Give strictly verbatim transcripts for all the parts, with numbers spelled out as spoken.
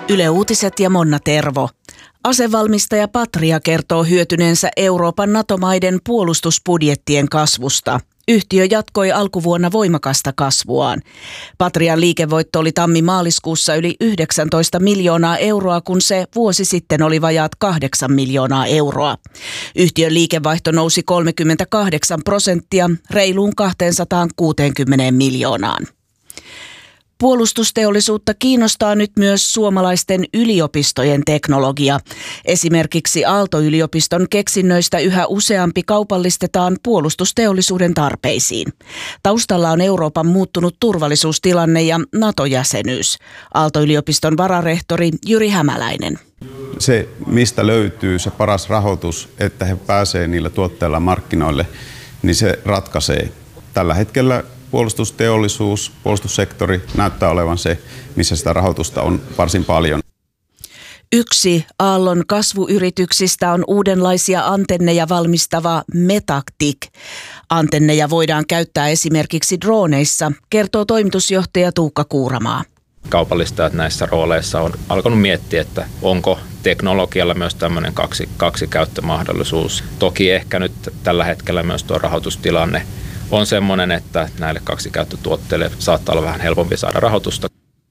Yle Uutiset ja Monna Tervo. Asevalmistaja Patria kertoo hyötyneensä Euroopan NATO-maiden puolustusbudjettien kasvusta. Yhtiö jatkoi alkuvuonna voimakasta kasvuaan. Patrian liikevoitto oli tammi-maaliskuussa yli yhdeksäntoista miljoonaa euroa, kun se vuosi sitten oli vajaat kahdeksan miljoonaa euroa. Yhtiön liikevaihto nousi kolmekymmentäkahdeksan prosenttia reiluun kaksisataakuusikymmentä miljoonaan. Puolustusteollisuutta kiinnostaa nyt myös suomalaisten yliopistojen teknologia. Esimerkiksi Aalto-yliopiston keksinnöistä yhä useampi kaupallistetaan puolustusteollisuuden tarpeisiin. Taustalla on Euroopan muuttunut turvallisuustilanne ja NATO-jäsenyys. Aalto-yliopiston vararehtori Jyri Hämäläinen. Se, mistä löytyy se paras rahoitus, että he pääsevät niillä tuotteilla markkinoille, niin se ratkaisee. Tällä hetkellä puolustusteollisuus, puolustussektori näyttää olevan se, missä sitä rahoitusta on varsin paljon. Yksi Aallon kasvuyrityksistä on uudenlaisia antenneja valmistava Metactic. Antenneja voidaan käyttää esimerkiksi droneissa, kertoo toimitusjohtaja Tuukka Kuuramaa. Kaupallistajat näissä rooleissa on alkanut miettiä, että onko teknologialla myös tämmöinen kaksi, kaksi käyttömahdollisuus. Toki ehkä nyt tällä hetkellä myös tuo rahoitustilanne on semmoinen, että näille kaksikäyttötuotteille saattaa olla vähän helpompi saada rahoitusta.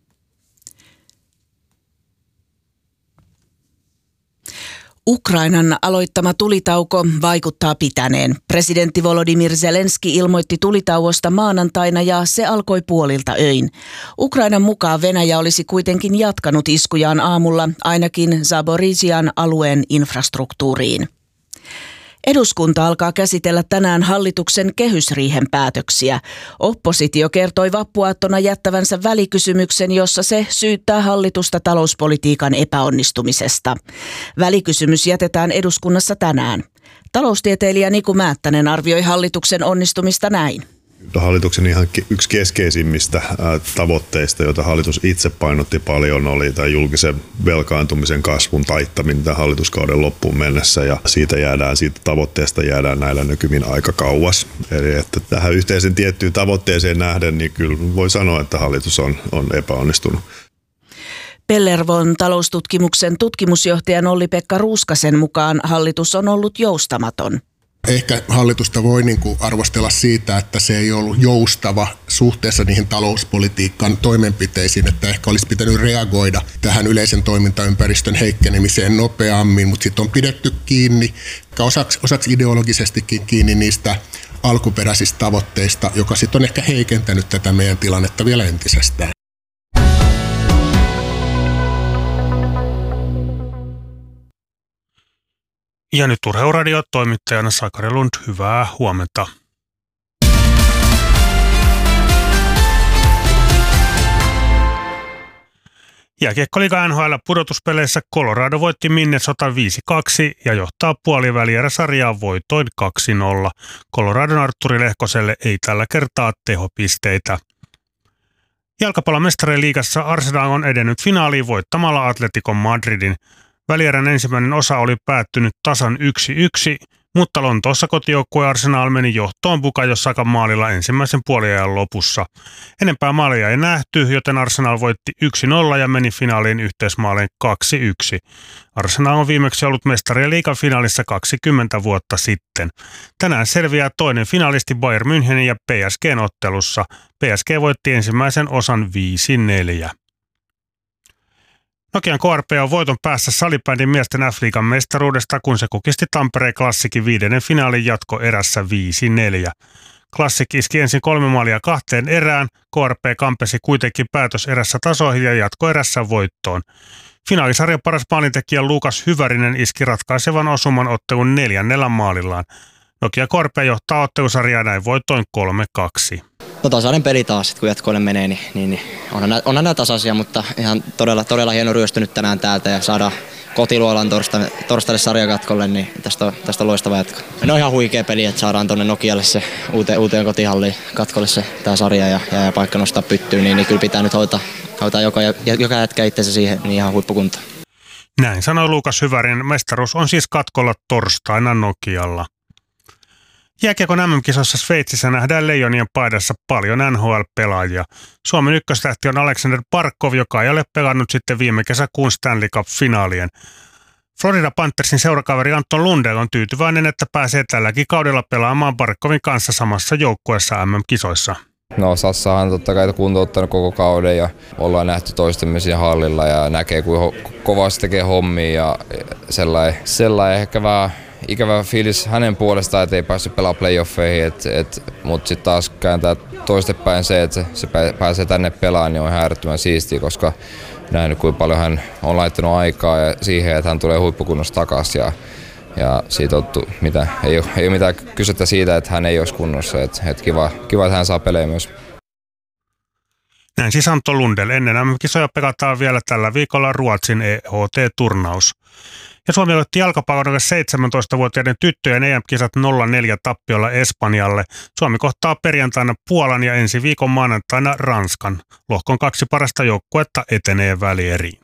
Ukrainan aloittama tulitauko vaikuttaa pitäneen. Presidentti Volodymyr Zelenski ilmoitti tulitauosta maanantaina ja se alkoi puolilta öin. Ukrainan mukaan Venäjä olisi kuitenkin jatkanut iskujaan aamulla ainakin Zaporizhian alueen infrastruktuuriin. Eduskunta alkaa käsitellä tänään hallituksen kehysriihen päätöksiä. Oppositio kertoi vappuaattona jättävänsä välikysymyksen, jossa se syyttää hallitusta talouspolitiikan epäonnistumisesta. Välikysymys jätetään eduskunnassa tänään. Taloustieteilijä Niku Määttänen arvioi hallituksen onnistumista näin. Hallituksen ihan yksi keskeisimmistä tavoitteista, joita hallitus itse painotti paljon, oli tämä julkisen velkaantumisen kasvun taittaminen tämän hallituskauden loppuun mennessä, ja siitä jäädään, siitä tavoitteesta jäädään näillä näkymin aika kauas. Eli että tähän yhteisen tiettyyn tavoitteeseen nähden, niin kyllä voi sanoa, että hallitus on, on epäonnistunut. Pellervon taloustutkimuksen tutkimusjohtajan Olli-Pekka Ruuskasen mukaan hallitus on ollut joustamaton. Ehkä hallitusta voi niin kuin arvostella siitä, että se ei ollut joustava suhteessa niihin talouspolitiikan toimenpiteisiin, että ehkä olisi pitänyt reagoida tähän yleisen toimintaympäristön heikkenemiseen nopeammin, mutta sitten on pidetty kiinni, osaksi, osaksi ideologisestikin kiinni niistä alkuperäisistä tavoitteista, joka sitten on ehkä heikentänyt tätä meidän tilannetta vielä entisestään. Ja nyt Urheiluradio toimittajana Sakari Lund, hyvää huomenta. Jääkiekkoliigan N H L-pudotuspeleissä Colorado voitti Minnesota viisi kaksi ja johtaa puolivälierä-sarjaa voitoin kaksi nolla. Coloradon Artturi Lehkoselle ei tällä kertaa tehopisteitä. Jalkapallon mestarien liigassa Arsenal on edennyt finaaliin voittamalla Atletico Madridin. Välierän ensimmäinen osa oli päättynyt tasan yksi yksi, mutta Lontoossa kotijoukkue Arsenal meni johtoon Bukayo Sakan maalilla ensimmäisen puoliajan lopussa. Enempää maalia ei nähty, joten Arsenal voitti yksi nolla ja meni finaaliin yhteismaaleen kaksi yksi. Arsenal on viimeksi ollut mestarien liigan finaalissa kaksikymmentä vuotta sitten. Tänään selviää toinen finalisti Bayern Münchenin ja P S G:n ottelussa. P S G voitti ensimmäisen osan viisi neljä. Nokian K R P on voiton päässä salibändin miesten F-liigan mestaruudesta, kun se kukisti Tampereen Klassikin viidennen finaalin jatkoerässä viisi neljä. Klassik iski ensin kolme maalia kahteen erään, K R P kampesi kuitenkin päätöserässä tasoihin ja jatkoerässä voittoon. Finaalisarjan paras maalintekijä Luukas Hyvärinen iski ratkaisevan osuman ottelun neljännellä maalillaan. Nokia K R P johtaa ottelusarjaa näin voittoin kolme kaksi. No tasainen peli taas, kun jatkoille menee, niin, niin onhan, nämä, onhan nämä tasaisia, mutta ihan todella, todella hieno ryöstö nyt tänään täältä ja saadaan kotiluolan torstaille, torstaille sarjakatkolle, niin tästä on, tästä on loistava jatko. No on ihan huikea peli, että saadaan tuonne Nokialle se uuteen, uuteen kotihalliin katkolle se tämä sarja ja, ja, ja paikka nostaa pyttyyn, niin, niin kyllä pitää nyt hoitaa, hoitaa joka, joka jätkä itsensä siihen niin ihan huippukuntoon. Näin sanoi Luukas Hyvärinen. Mestaruus on siis katkolla torstaina Nokialla. Jääkiekon äm äm-kisossa Sveitsissä nähdään leijonien paidassa paljon N H L-pelaajia. Suomen ykköstähti on Alexander Barkov, joka ei ole pelannut sitten viime kesäkuun Stanley Cup-finaalien. Florida Panthersin seurakaveri Anton Lundell on tyytyväinen, että pääsee tälläkin kaudella pelaamaan Barkovin kanssa samassa joukkueessa äm äm-kisoissa. No Sassahan on totta kai kuntouttanut koko kauden ja ollaan nähty toistemme siinä hallilla ja näkee kuinka ho- kovasti tekee hommia ja sellainen, sellainen ehkä vähän ikävä fiilis hänen puolestaan, että ei päässyt pelaamaan playoffeihin, et, et, mutta sitten taas kääntää toistepäin se, että se, se pääsee tänne pelaamaan, niin on ihan äärettömän siistiä, koska nähnyt kuinka paljon hän on laittanut aikaa ja siihen, että hän tulee huippukunnossa takaisin ja, ja siitä on, mitä, ei, ole, ei ole mitään kysyttä siitä, että hän ei olisi kunnossa, että et kiva, kiva, että hän saa pelejä myös. Näin siis Anton Lundell. Ennen äm äm-kisoja pelataan vielä tällä viikolla Ruotsin E H T-turnaus. Ja Suomi aloitti jalkapallon seitsemäntoistavuotiaiden tyttöjen E M-kisat nolla neljä tappiolla Espanjalle. Suomi kohtaa perjantaina Puolan ja ensi viikon maanantaina Ranskan. Lohkon kaksi parasta joukkuetta etenee välieriin.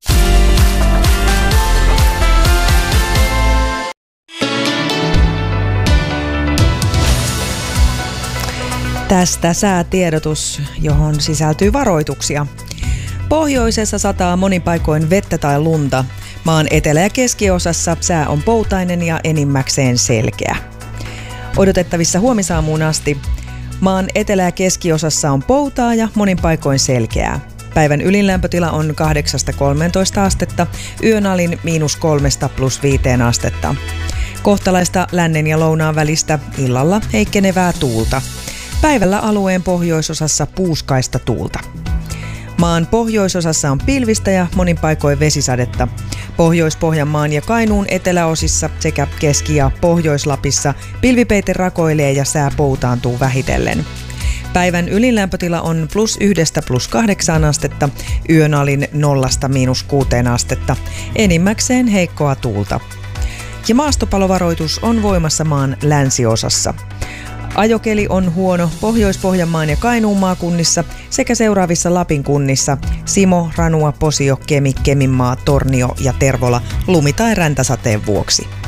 Tästä säätiedotus, johon sisältyy varoituksia. Pohjoisessa sataa monin paikoin vettä tai lunta. Maan etelä- ja keskiosassa sää on poutainen ja enimmäkseen selkeä. Odotettavissa huomisaamuun asti maan etelä- ja keskiosassa on poutaa ja monin paikoin selkeää. Päivän ylinlämpötila on kahdeksasta kolmeentoista astetta, yön alin miinus kolmesta plus viiteen astetta. Kohtalaista lännen ja lounaan välistä illalla heikkenevää tuulta. Päivällä alueen pohjoisosassa puuskaista tuulta. Maan pohjoisosassa on pilvistä ja monin paikoin vesisadetta. Pohjois-Pohjanmaan ja Kainuun eteläosissa sekä Keski- ja Pohjois-Lapissa pilvipeite rakoilee ja sää poutaantuu vähitellen. Päivän ylinlämpötila on plus yhdestä plus kahdeksaan astetta, yön alin nollasta miinus kuuteen astetta, enimmäkseen heikkoa tuulta. Ja maastopalovaroitus on voimassa maan länsiosassa. Ajokeli on huono Pohjois-Pohjanmaan ja Kainuun maakunnissa sekä seuraavissa Lapin kunnissa Simo, Ranua, Posio, Kemi, Keminmaa, Tornio ja Tervola lumi- tai räntäsateen vuoksi.